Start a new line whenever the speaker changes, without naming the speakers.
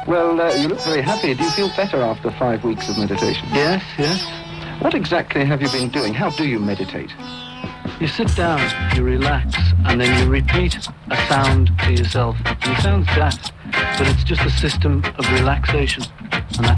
Well, you look very happy. Do you feel better after 5 weeks of meditation?
Yes.
What exactly have you been doing? How do you meditate?
You sit down, you relax, and then you repeat a sound to yourself. And it sounds daft, but it's just a system of relaxation. And that's